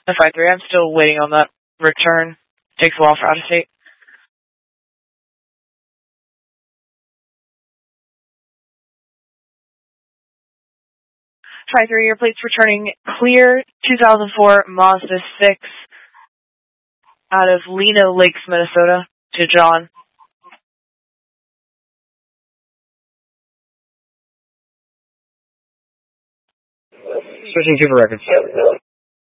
The 5-3, I'm still waiting on that return. Takes a while for out of state. 5-3, your plate's returning clear. 2004 Mazda 6 out of Lino Lakes, Minnesota to John. Switching to for records.